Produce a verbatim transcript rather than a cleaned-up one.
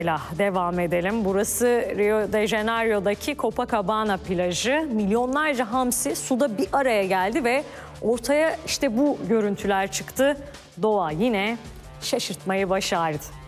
Devam edelim. Burası Rio de Janeiro'daki Copacabana plajı. Milyonlarca hamsi suda bir araya geldi ve ortaya işte bu görüntüler çıktı. Doğa yine şaşırtmayı başardı.